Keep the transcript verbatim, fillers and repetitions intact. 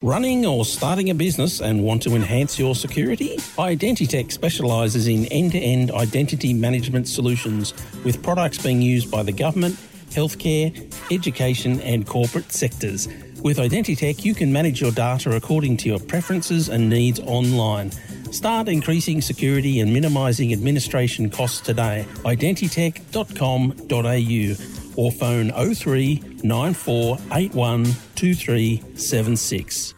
Running or starting a business and want to enhance your security? Identitech specialises in end-to-end identity management solutions with products being used by the government, healthcare, education and corporate sectors. With Identitech, you can manage your data according to your preferences and needs online. Start increasing security and minimising administration costs today. identitech dot com dot a u or phone oh three nine four eight one two three seven six.